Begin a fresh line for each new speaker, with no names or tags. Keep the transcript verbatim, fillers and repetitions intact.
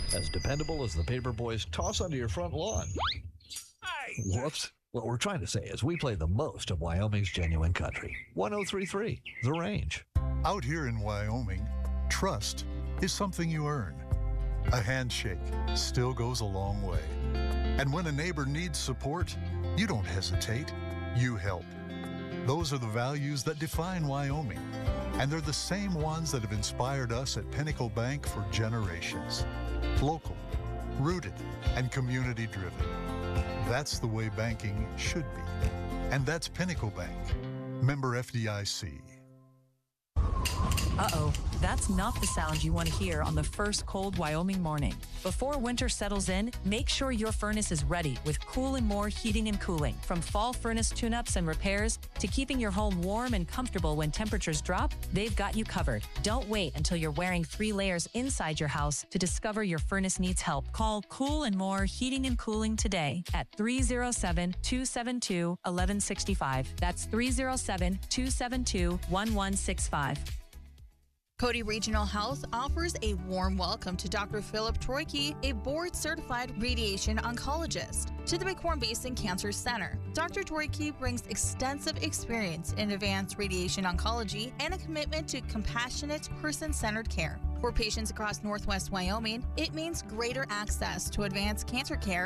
As dependable as the paper boys toss onto your front lawn. Whoops. What we're trying to say is we play the most of Wyoming's genuine country. one oh three point three, The Range.
Out here in Wyoming, trust is something you earn. A handshake still goes a long way. And when a neighbor needs support, you don't hesitate, you help. Those are the values that define Wyoming, and they're the same ones that have inspired us at Pinnacle Bank for generations. Local, rooted, and community-driven. That's the way banking should be. And that's Pinnacle Bank. Member F D I C.
Uh-oh, that's not the sound you want to hear on the first cold Wyoming morning. Before winter settles in, make sure your furnace is ready with Cool and More Heating and Cooling. From fall furnace tune-ups and repairs to keeping your home warm and comfortable when temperatures drop, they've got you covered. Don't wait until you're wearing three layers inside your house to discover your furnace needs help. Call Cool and More Heating and Cooling today at three oh seven, two seven two, one one six five. That's three oh seven, two seven two, one one six five.
Cody Regional Health offers a warm welcome to Doctor Philip Troike, a board-certified radiation oncologist, to the McCorm Basin Cancer Center. Doctor Troike brings extensive experience in advanced radiation oncology and a commitment to compassionate, person-centered care. For patients across Northwest Wyoming, it means greater access to advanced cancer care